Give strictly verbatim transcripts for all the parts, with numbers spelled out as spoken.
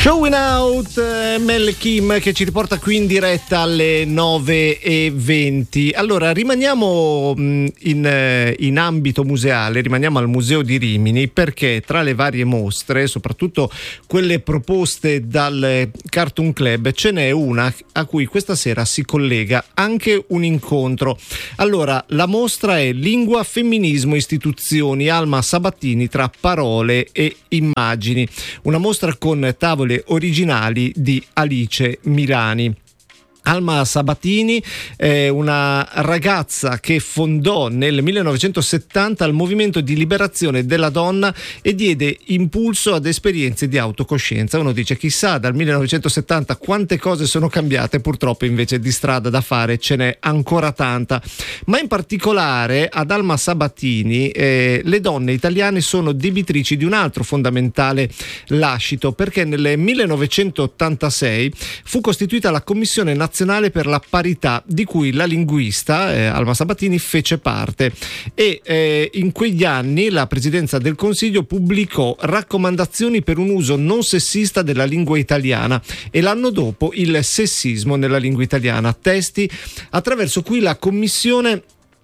Showing Out, eh, Mel Kim che ci riporta qui in diretta alle nove e venti. Allora rimaniamo mh, in, eh, in ambito museale, rimaniamo al Museo di Rimini, perché tra le varie mostre, soprattutto quelle proposte dal Cartoon Club, ce n'è una a cui questa sera si collega anche un incontro. Allora, la mostra è Lingua, Femminismo, Istituzioni, Alma Sabatini tra parole e immagini. Una mostra con tavole originali di Alice Milani. Alma Sabatini è una ragazza che fondò nel millenovecentosettanta il movimento di liberazione della donna e diede impulso ad esperienze di autocoscienza. Uno dice, chissà, dal millenovecentosettanta quante cose sono cambiate, purtroppo invece di strada da fare ce n'è ancora tanta. Ma in particolare ad Alma Sabatini eh, le donne italiane sono debitrici di un altro fondamentale lascito, perché nel millenovecentottantasei fu costituita la Commissione Nazionale per la Parità, di cui la linguista eh, Alma Sabatini fece parte, e eh, in quegli anni la Presidenza del Consiglio pubblicò raccomandazioni per un uso non sessista della lingua italiana e l'anno dopo il sessismo nella lingua italiana, testi attraverso cui la Commissione,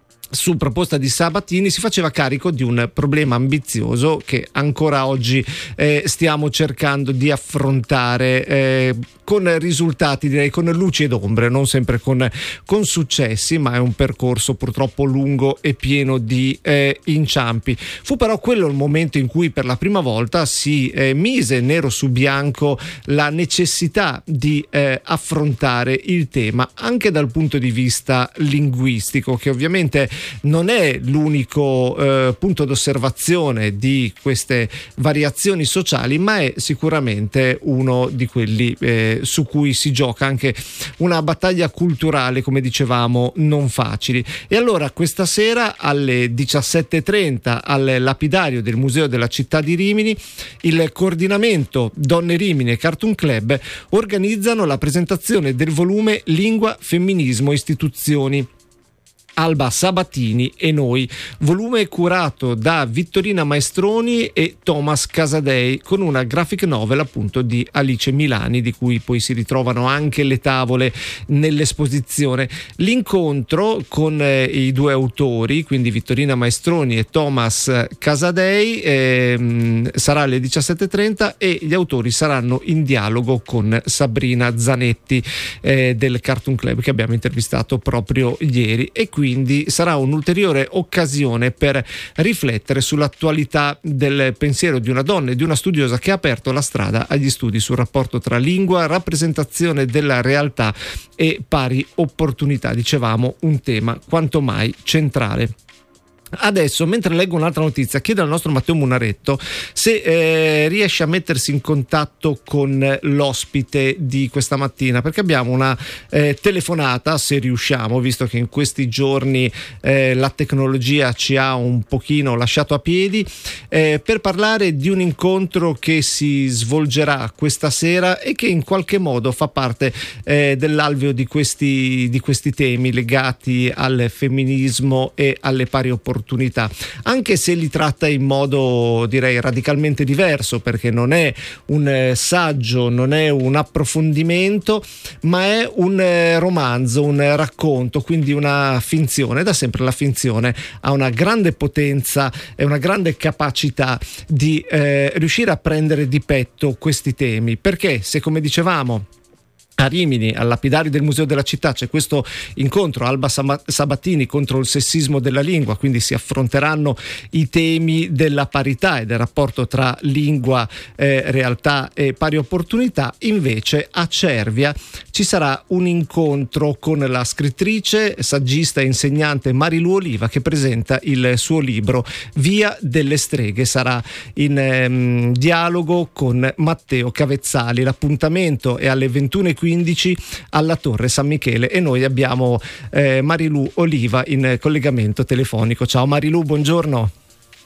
su proposta di Sabatini, si faceva carico di un problema ambizioso che ancora oggi eh, stiamo cercando di affrontare eh, con risultati, direi con luci ed ombre, non sempre con, con successi, ma è un percorso purtroppo lungo e pieno di eh, inciampi. Fu però quello il momento in cui per la prima volta si eh, mise nero su bianco la necessità di eh, affrontare il tema anche dal punto di vista linguistico, che ovviamente non è l'unico eh, punto d'osservazione di queste variazioni sociali, ma è sicuramente uno di quelli eh, su cui si gioca anche una battaglia culturale, come dicevamo, non facili. E allora questa sera alle diciassette e trenta al lapidario del Museo della Città di Rimini, il coordinamento Donne Rimini e Cartoon Club organizzano la presentazione del volume Lingua, Femminismo, Istituzioni, Alba Sabatini e noi, volume curato da Vittorina Maestroni e Thomas Casadei, con una graphic novel appunto di Alice Milani, di cui poi si ritrovano anche le tavole nell'esposizione. L'incontro con eh, i due autori, quindi Vittorina Maestroni e Thomas Casadei, eh, sarà alle diciassette e trenta e gli autori saranno in dialogo con Sabrina Zanetti eh, del Cartoon Club, che abbiamo intervistato proprio ieri, e qui quindi sarà un'ulteriore occasione per riflettere sull'attualità del pensiero di una donna e di una studiosa che ha aperto la strada agli studi sul rapporto tra lingua, rappresentazione della realtà e pari opportunità. Dicevamo, un tema quanto mai centrale. Adesso, mentre leggo un'altra notizia, chiedo al nostro Matteo Munaretto se eh, riesce a mettersi in contatto con l'ospite di questa mattina, perché abbiamo una eh, telefonata, se riusciamo, visto che in questi giorni eh, la tecnologia ci ha un pochino lasciato a piedi, eh, per parlare di un incontro che si svolgerà questa sera e che in qualche modo fa parte eh, dell'alveo di questi, di questi temi legati al femminismo e alle pari opportunità. Anche se li tratta in modo, direi, radicalmente diverso, perché non è un eh, saggio, non è un approfondimento, ma è un eh, romanzo, un eh, racconto, quindi una finzione. Da sempre la finzione ha una grande potenza e una grande capacità di eh, riuscire a prendere di petto questi temi, perché se, come dicevamo, a Rimini, al lapidario del Museo della Città, c'è questo incontro Alba Sabatini contro il sessismo della lingua, quindi si affronteranno i temi della parità e del rapporto tra lingua, eh, realtà e pari opportunità. Invece a Cervia ci sarà un incontro con la scrittrice, saggista e insegnante Marilu Oliva, che presenta il suo libro Via delle streghe. Sarà in ehm, dialogo con Matteo Cavezzali. L'appuntamento è alle ventuno e quindici alla Torre San Michele e noi abbiamo eh, Marilu Oliva in collegamento telefonico. Ciao Marilu, buongiorno.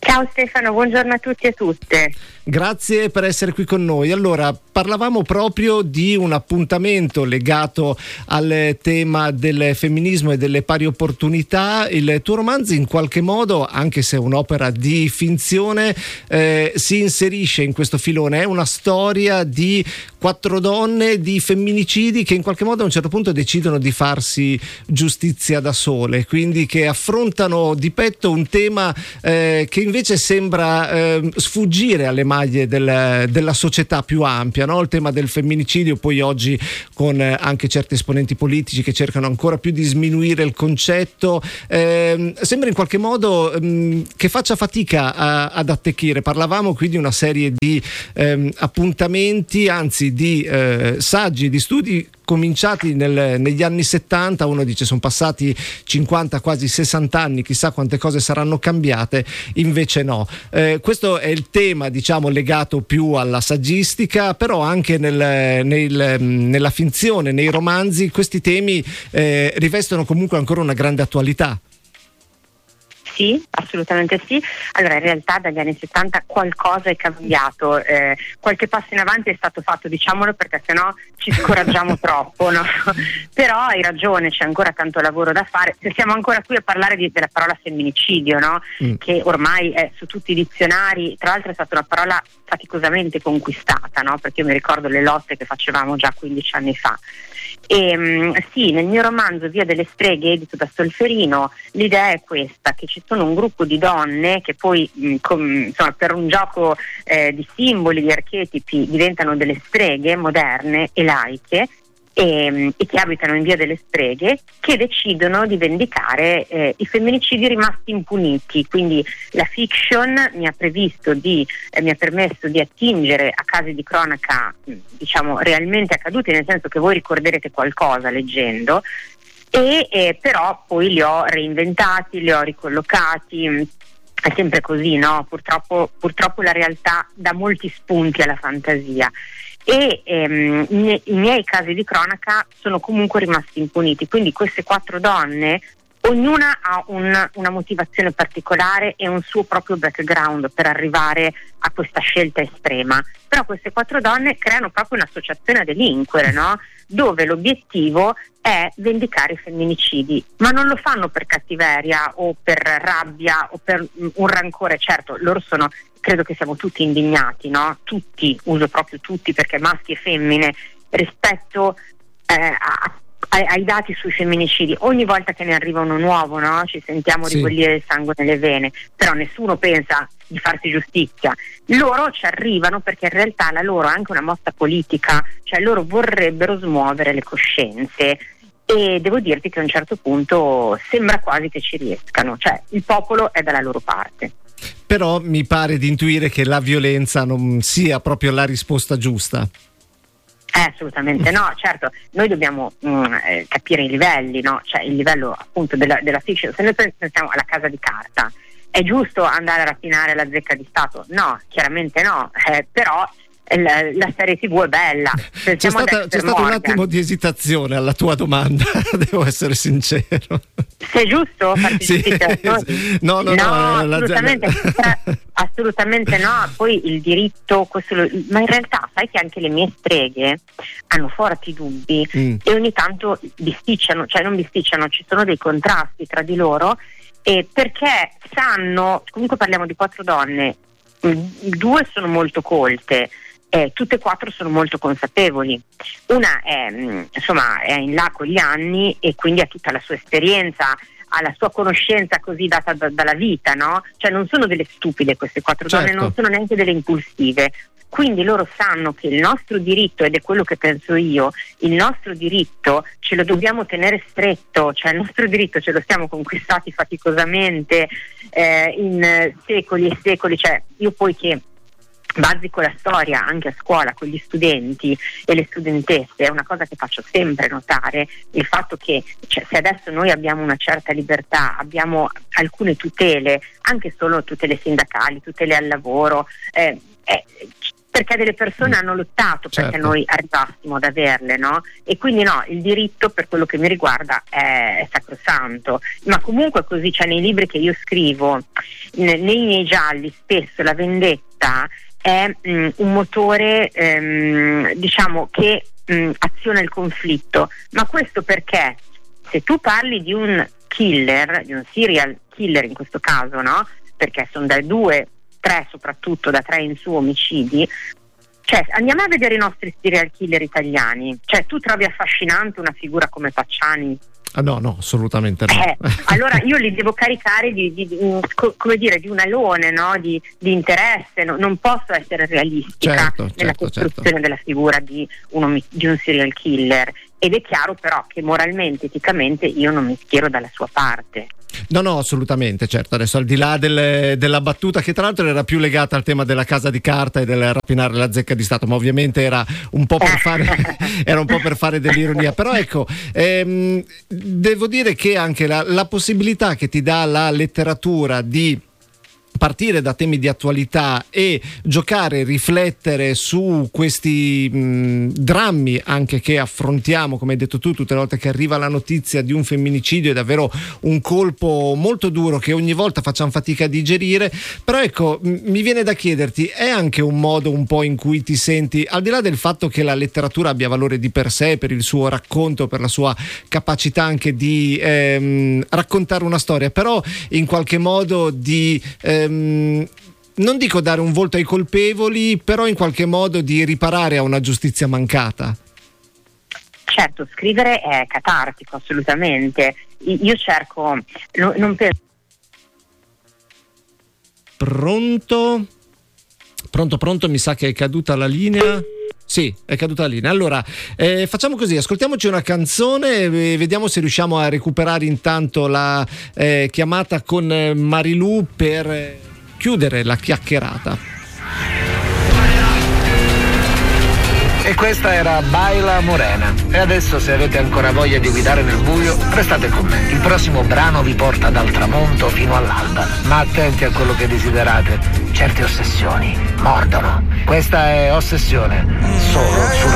Ciao Stefano, buongiorno a tutti e a tutte. Grazie per essere qui con noi. Allora, parlavamo proprio di un appuntamento legato al tema del femminismo e delle pari opportunità. Il tuo romanzo in qualche modo, anche se è un'opera di finzione, eh, si inserisce in questo filone. È una storia di quattro donne, di femminicidi che in qualche modo a un certo punto decidono di farsi giustizia da sole, quindi che affrontano di petto un tema eh, che invece sembra eh, sfuggire alle maglie del, della società più ampia, no? Il tema del femminicidio, poi oggi con eh, anche certi esponenti politici che cercano ancora più di sminuire il concetto, eh, sembra in qualche modo mh, che faccia fatica a, ad attecchire. Parlavamo qui di una serie di eh, appuntamenti, anzi di eh, saggi, di studi cominciati nel, negli anni settanta. Uno dice sono passati cinquanta, quasi sessanta anni, chissà quante cose saranno cambiate, invece no. Eh, questo è il tema, diciamo, legato più alla saggistica, però anche nel, nel, nella finzione, nei romanzi, questi temi eh, rivestono comunque ancora una grande attualità. Sì, assolutamente sì. Allora, in realtà dagli anni settanta qualcosa è cambiato, eh, qualche passo in avanti è stato fatto, diciamolo, perché sennò ci scoraggiamo troppo, no? Però hai ragione, c'è ancora tanto lavoro da fare. Se siamo ancora qui a parlare di, della parola femminicidio, no? Mm. Che ormai è su tutti i dizionari, tra l'altro è stata una parola faticosamente conquistata, no? Perché io mi ricordo le lotte che facevamo già quindici anni fa. E um, sì, nel mio romanzo Via delle streghe, edito da Solferino, l'idea è questa, che ci sono un gruppo di donne che poi mh, com, insomma, per un gioco eh, di simboli, di archetipi, diventano delle streghe moderne e laiche, e, e che abitano in Via delle Streghe, che decidono di vendicare eh, i femminicidi rimasti impuniti. Quindi la fiction mi ha previsto di eh, mi ha permesso di attingere a casi di cronaca, diciamo, realmente accaduti, nel senso che voi ricorderete qualcosa leggendo, e eh, però poi li ho reinventati, li ho ricollocati. È sempre così, no? Purtroppo, purtroppo la realtà dà molti spunti alla fantasia. E ehm, i, i miei casi di cronaca sono comunque rimasti impuniti, quindi queste quattro donne, ognuna ha un, una motivazione particolare e un suo proprio background per arrivare a questa scelta estrema, però queste quattro donne creano proprio un'associazione a delinquere, no? Dove l'obiettivo è vendicare i femminicidi, ma non lo fanno per cattiveria o per rabbia o per un rancore. Certo, loro sono, credo che siamo tutti indignati, no? Tutti, uso proprio tutti perché maschi e femmine, rispetto eh, a Ai, ai dati sui femminicidi. Ogni volta che ne arriva uno nuovo, no? Ci sentiamo sì. ribollire il sangue nelle vene, però nessuno pensa di farsi giustizia. Loro ci arrivano perché in realtà la loro è anche una mossa politica, cioè loro vorrebbero smuovere le coscienze, e devo dirti che a un certo punto sembra quasi che ci riescano, cioè il popolo è dalla loro parte. Però mi pare di intuire che la violenza non sia proprio la risposta giusta. Eh, assolutamente no, certo, noi dobbiamo mh, eh, capire i livelli, no? Cioè il livello appunto della, della fiction. Se noi pensiamo alla Casa di Carta, è giusto andare a rapinare la zecca di Stato? No, chiaramente no, eh, però la, la serie tivù è bella. C'è, stata, c'è stato un attimo di esitazione alla tua domanda, devo essere sincero. Se è giusto farti sì, giustizia? no, no, no, no, no, assolutamente, la... assolutamente no. Poi il diritto, questo lo... ma in realtà sai che anche le mie streghe hanno forti dubbi mm. e ogni tanto bisticciano, cioè non bisticciano, ci sono dei contrasti tra di loro, e perché sanno, comunque parliamo di quattro donne, due sono molto colte, Eh, tutte e quattro sono molto consapevoli. Una è, mh, insomma, è in là con gli anni e quindi ha tutta la sua esperienza, ha la sua conoscenza così data da, dalla vita, no? Cioè non sono delle stupide queste quattro certo. donne, non sono neanche delle impulsive. Quindi loro sanno che il nostro diritto, ed è quello che penso io, il nostro diritto ce lo dobbiamo tenere stretto, cioè il nostro diritto ce lo siamo conquistati faticosamente eh, in secoli e secoli. Cioè io poi che bazzico la storia anche a scuola con gli studenti e le studentesse, è una cosa che faccio sempre notare, il fatto che cioè, se adesso noi abbiamo una certa libertà, abbiamo alcune tutele, anche solo tutele sindacali, tutele al lavoro, eh, eh, perché delle persone hanno lottato perché certo. noi arrivassimo ad averle, no? E quindi no, il diritto per quello che mi riguarda è, è sacrosanto, ma comunque così, cioè nei libri che io scrivo, nei, nei miei gialli spesso la vendetta è mh, un motore ehm, diciamo che mh, aziona il conflitto, ma questo perché se tu parli di un killer, di un serial killer in questo caso, no? Perché sono da due tre soprattutto da tre in su omicidi, cioè andiamo a vedere i nostri serial killer italiani, cioè tu trovi affascinante una figura come Pacciani? Ah, no, no, assolutamente no. Eh, allora io li devo caricare di, di, di co, come dire, di un alone, no? di, di interesse, no? Non posso essere realistica certo, nella certo, costruzione certo. della figura di, uno, di un serial killer, ed è chiaro però che moralmente, eticamente io non mi schiero dalla sua parte. No, no, assolutamente, certo. Adesso al di là del, della battuta, che tra l'altro era più legata al tema della casa di carta e del rapinare la zecca di Stato, ma ovviamente era un po' per fare era un po' per fare dell'ironia. Però ecco, ehm, devo dire che anche la, la possibilità che ti dà la letteratura di partire da temi di attualità e giocare, riflettere su questi mh, drammi anche che affrontiamo, come hai detto tu, tutte le volte che arriva la notizia di un femminicidio è davvero un colpo molto duro che ogni volta facciamo fatica a digerire. Però ecco, mh, mi viene da chiederti, è anche un modo un po' in cui ti senti, al di là del fatto che la letteratura abbia valore di per sé, per il suo racconto, per la sua capacità anche di ehm, raccontare una storia, però in qualche modo di ehm, non dico dare un volto ai colpevoli, però in qualche modo di riparare a una giustizia mancata. Certo, scrivere è catartico, assolutamente. Io cerco, no, non penso. Pronto? Pronto, pronto, mi sa che è caduta la linea. Sì, è caduta la linea. Allora, eh, facciamo così, ascoltiamoci una canzone e vediamo se riusciamo a recuperare intanto la eh, chiamata con eh, Marilù per eh, chiudere la chiacchierata. E questa era Baila Morena. E adesso, se avete ancora voglia di guidare nel buio, restate con me. Il prossimo brano vi porta dal tramonto fino all'alba. Ma attenti a quello che desiderate. Certe ossessioni mordono. Questa è Ossessione, solo su